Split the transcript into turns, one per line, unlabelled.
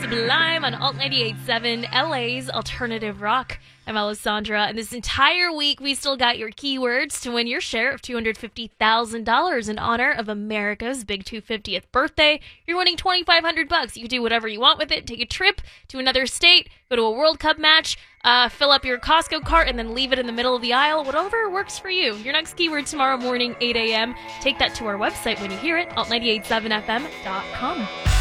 Sublime on Alt 98.7, LA's Alternative Rock. I'm Alessandra, and this entire week we still got your keywords to win your share of $250,000 in honor of America's Big 250th birthday. You're winning $2,500. You can do whatever you want with it. Take a trip to another state, go to a World Cup match, fill up your Costco cart, and then leave it in the middle of the aisle. Whatever works for you. Your next keyword tomorrow morning, 8 a.m. Take that to our website when you hear it, alt987fm.com.